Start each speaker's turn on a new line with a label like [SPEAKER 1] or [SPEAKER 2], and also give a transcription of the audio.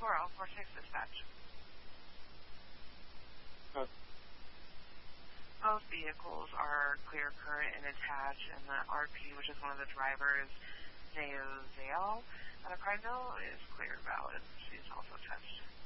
[SPEAKER 1] all 46 dispatch. Both vehicles are clear, current, and attached, and the RP, which is one of the drivers, Zale, out of Prineville, is clear, valid. She's also touched.